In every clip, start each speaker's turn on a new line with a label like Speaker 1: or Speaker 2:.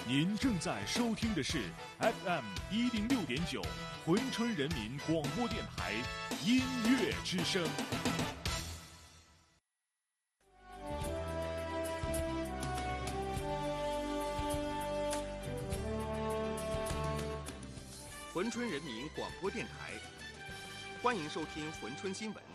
Speaker 1: 您正在收听的是 FM106.9珲春人民广播电台音乐之声。
Speaker 2: 珲春人民广播电台，欢迎收听珲春新闻。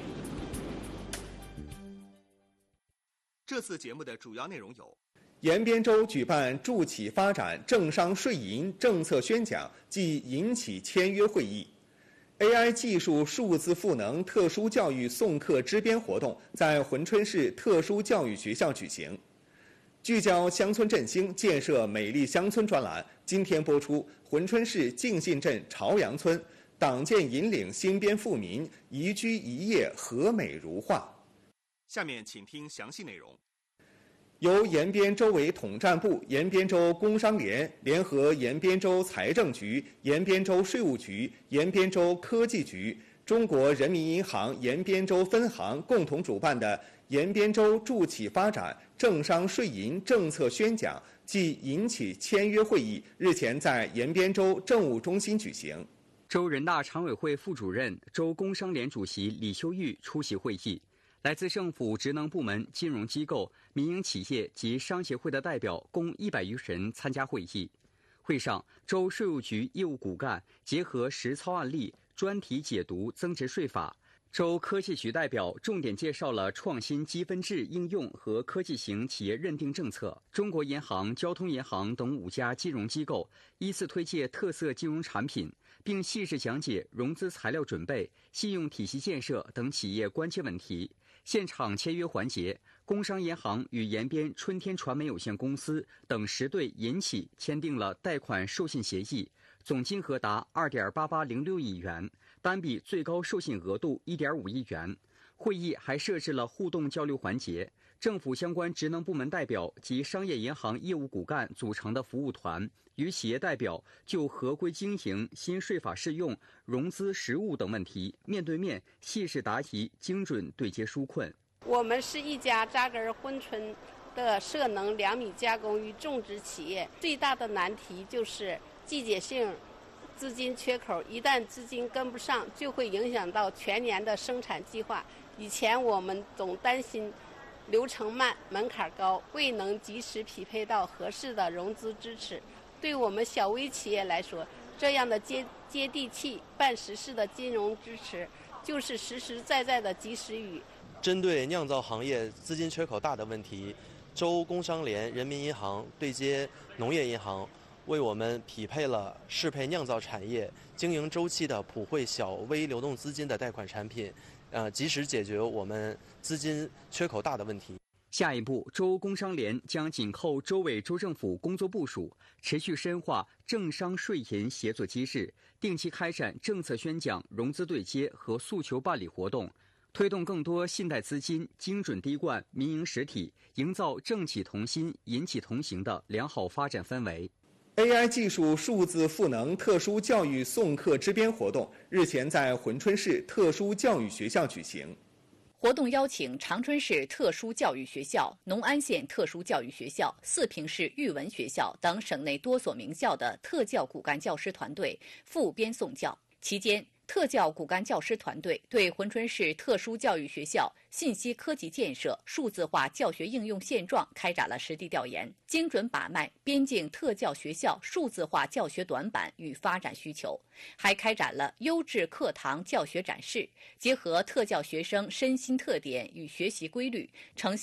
Speaker 2: 这次节目的主要内容有：
Speaker 3: 延边州举办助企发展、政商税银政策宣讲暨银企签约会议。AI 技术数字赋能特殊教育送课支边活动在珲春市特殊教育学校举行。聚焦乡村振兴，建设美丽乡村专栏今天播出珲春市敬信镇朝阳村党建引领新编富民宜居宜业和美如画。
Speaker 2: 下面请听详细内容。
Speaker 3: 由延边州委统战部、延边州工商联联合延边州财政局、延边州税务局、延边州科技局、中国人民银行延边州分行共同主办的延边州助企发展、政商税银政策宣讲暨银企签约会议日前在延边州政务中心举行。
Speaker 4: 州人大常委会副主任、州工商联主席李修玉出席会议。来自政府职能部门、金融机构、民营企业及商协会的代表共100余人参加会议。会上，州税务局业务骨干结合实操案例，专题解读增值税法。州科技局代表重点介绍了创新积分制应用和科技型企业认定政策。中国银行、交通银行等5家金融机构依次推介特色金融产品，并细致讲解融资材料准备、信用体系建设等企业关切问题。现场签约环节，工商银行与延边春天传媒有限公司等10对银企签订了贷款授信协议，总金额达2.8806亿元，单笔最高授信额度1.5亿元。会议还设置了互动交流环节，政府相关职能部门代表及商业银行业务骨干组成的服务团与企业代表就合规经营、新税法适用、融资实务等问题面对面细致答疑，精准对接纾困。
Speaker 5: 我们是一家扎根珲春的涉农粮米加工与种植企业，最大的难题就是季节性资金缺口，一旦资金跟不上，就会影响到全年的生产计划。以前我们总担心流程慢、门槛高，未能及时匹配到合适的融资支持。对我们小微企业来说，这样的接地气、办实事的金融支持，就是实实在在的及时雨。
Speaker 6: 针对酿造行业资金缺口大的问题，州工商联、人民银行对接农业银行，为我们匹配了适配酿造产业经营周期的普惠小微流动资金的贷款产品，及时解决我们资金缺口大的问题。
Speaker 4: 下一步，州工商联将紧扣州委州政府工作部署，持续深化政商税银协作机制，定期开展政策宣讲、融资对接和诉求办理活动，推动更多信贷资金精准滴灌民营实体，营造政企同心、银企同行的良好发展氛围。
Speaker 3: AI 技术数字赋能特殊教育送课支边活动日前在珲春市特殊教育学校举行。
Speaker 7: 活动邀请长春市特殊教育学校、农安县特殊教育学校、四平市育文学校等省内多所名校的特教骨干教师团队赴编送教。期间，特教骨干教师团队对珲春市特殊教育学校信息科技建设、数字化教学应用现状开展了实地调研，精准把脉边境特教学校数字化教学短板与发展需求，还开展了优质课堂教学展示，结合特教学生身心特点与学习规律，呈现